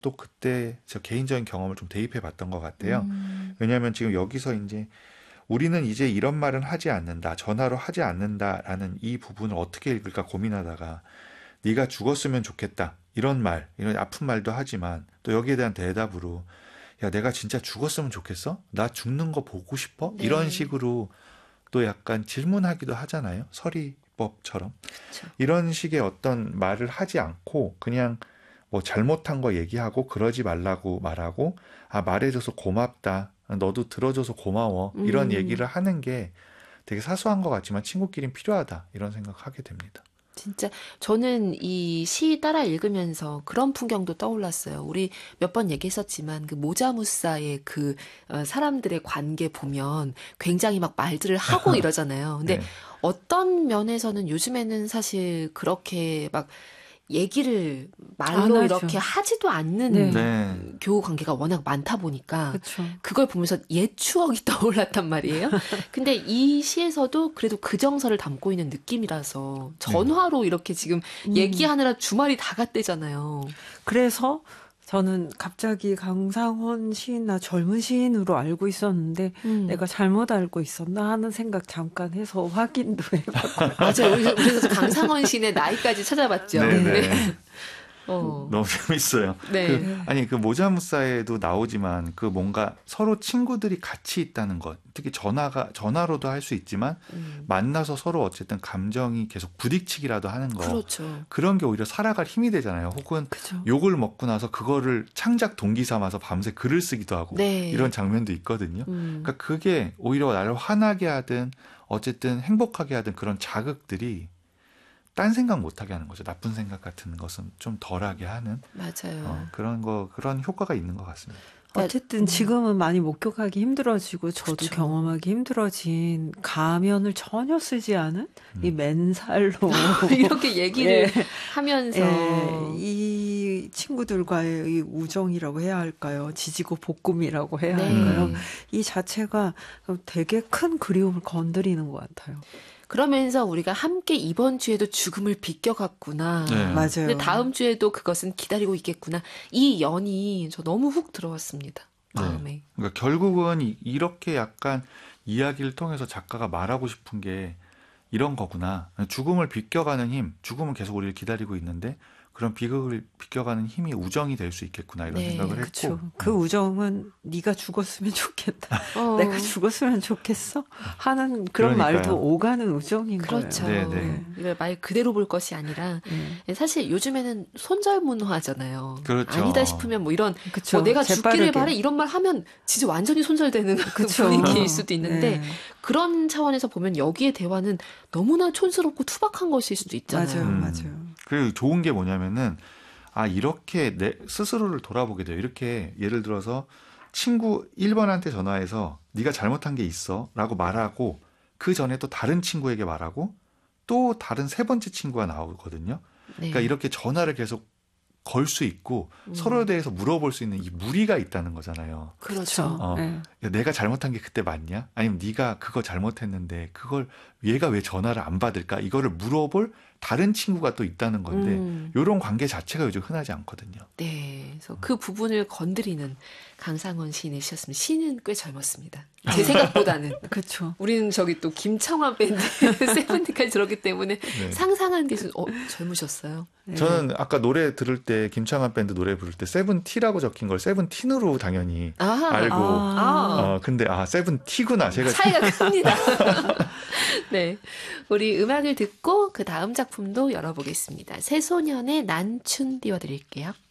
또 그때 저 개인적인 경험을 좀 대입해 봤던 것 같아요. 왜냐하면 지금 여기서 이제 우리는 이제 이런 말은 하지 않는다, 전화로 하지 않는다라는 이 부분을 어떻게 읽을까 고민하다가 네가 죽었으면 좋겠다 이런 말, 이런 아픈 말도 하지만 또 여기에 대한 대답으로 야 내가 진짜 죽었으면 좋겠어? 나 죽는 거 보고 싶어? 이런 네. 식으로 또 약간 질문하기도 하잖아요. 서리법처럼. 그렇죠. 이런 식의 어떤 말을 하지 않고 그냥 뭐 잘못한 거 얘기하고 그러지 말라고 말하고 아 말해줘서 고맙다. 너도 들어줘서 고마워. 이런 얘기를 하는 게 되게 사소한 것 같지만 친구끼리는 필요하다. 이런 생각하게 됩니다. 진짜 저는 이 시 따라 읽으면서 그런 풍경도 떠올랐어요. 우리 몇 번 얘기했었지만 그 모자무사의 그 사람들의 관계 보면 굉장히 막 말들을 하고 이러잖아요. 근데 네. 어떤 면에서는 요즘에는 사실 그렇게 막 얘기를 안 말로 하죠. 이렇게 하지도 않는 네. 네. 교우 관계가 워낙 많다 보니까 그렇죠. 그걸 보면서 옛 추억이 떠올랐단 말이에요. 근데 이 시에서도 그래도 그 정서를 담고 있는 느낌이라서 전화로 이렇게 지금 얘기하느라 주말이 다 갔대잖아요. 그래서 저는 갑자기 강상원 시인 나 젊은 시인으로 알고 있었는데 내가 잘못 알고 있었나 하는 생각 잠깐 해서 확인도 해봤고. 맞아요. 그래서 강상원 시인의 나이까지 찾아봤죠. 네네. 어. 너무 재밌어요. 네. 아니 그 모자무사에도 나오지만 그 뭔가 서로 친구들이 같이 있다는 것, 특히 전화로도 할 수 있지만 만나서 서로 어쨌든 감정이 계속 부딪히기라도 하는 거, 그렇죠. 그런 게 오히려 살아갈 힘이 되잖아요. 혹은 그죠. 욕을 먹고 나서 그거를 창작 동기 삼아서 밤새 글을 쓰기도 하고 네. 이런 장면도 있거든요. 그러니까 그게 오히려 나를 화나게 하든 어쨌든 행복하게 하든 그런 자극들이 딴 생각 못하게 하는 거죠. 나쁜 생각 같은 것은 좀 덜하게 하는 맞아요. 그런 효과가 있는 것 같습니다. 어쨌든 지금은 많이 목격하기 힘들어지고 저도 그쵸. 경험하기 힘들어진 가면을 전혀 쓰지 않은 이 맨살로 이렇게 얘기를 예. 하면서 예, 이 친구들과의 이 우정이라고 해야 할까요? 지지고 볶음이라고 해야 네. 할까요? 이 자체가 되게 큰 그리움을 건드리는 것 같아요. 그러면서 우리가 함께 이번 주에도 죽음을 비껴갔구나. 네. 맞아요. 근데 다음 주에도 그것은 기다리고 있겠구나. 이 연이 저 너무 훅 들어왔습니다. 마음에. 네. 그러니까 결국은 이렇게 약간 이야기를 통해서 작가가 말하고 싶은 게 이런 거구나. 죽음을 비껴가는 힘, 죽음은 계속 우리를 기다리고 있는데 그런 비극을 비껴가는 힘이 우정이 될 수 있겠구나 이런 네, 생각을 했고. 그쵸. 그 우정은 네가 죽었으면 좋겠다. 내가 죽었으면 좋겠어? 하는 그런 그러니까요. 말도 오가는 우정인 그렇죠. 거예요. 네. 이걸 말 그대로 볼 것이 아니라 사실 요즘에는 손절문화잖아요. 그렇죠. 아니다 싶으면 뭐 이런 그쵸. 내가 재빠르게. 죽기를 바래 이런 말 하면 진짜 완전히 손절되는 그 그쵸. 분위기일 수도 있는데 네. 그런 차원에서 보면 여기의 대화는 너무나 촌스럽고 투박한 것일 수도 있잖아요. 맞아요. 그리고 좋은 게 뭐냐면은 이렇게 내 스스로를 돌아보게 돼요. 이렇게 예를 들어서 친구 1번한테 전화해서 네가 잘못한 게 있어 라고 말하고 그 전에 또 다른 친구에게 말하고 또 다른 세 번째 친구가 나오거든요. 네. 그러니까 이렇게 전화를 계속 걸 수 있고 서로에 대해서 물어볼 수 있는 이 무리가 있다는 거잖아요. 그렇죠. 네. 야, 내가 잘못한 게 그때 맞냐? 아니면 네가 그거 잘못했는데 그걸 얘가 왜 전화를 안 받을까? 이거를 물어볼 다른 친구가 또 있다는 건데 이런 관계 자체가 요즘 흔하지 않거든요. 네. 그래서 그 부분을 건드리는 강상원 시인의 시였습니다. 시는 꽤 젊었습니다. 제 생각보다는. 그렇죠. 우리는 저기 또 김창완 밴드 세븐틴까지 들었기 때문에 네. 상상한 게 젊으셨어요. 저는 아까 노래 들을 때 김창완 밴드 노래 부를 때 세븐티라고 적힌 걸 세븐틴으로 당연히 알고 근데 세븐티구나. 제가 차이가 큽니다. 네, 우리 음악을 듣고 그 다음 작품도 열어보겠습니다. 새소년의 난춘 띄워드릴게요.